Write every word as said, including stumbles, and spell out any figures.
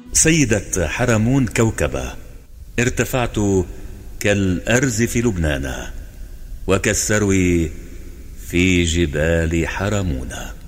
سيدة حرمون كوكبة، ارتفعت كالأرز في لبنان، وكالسرو في جبال حرمون.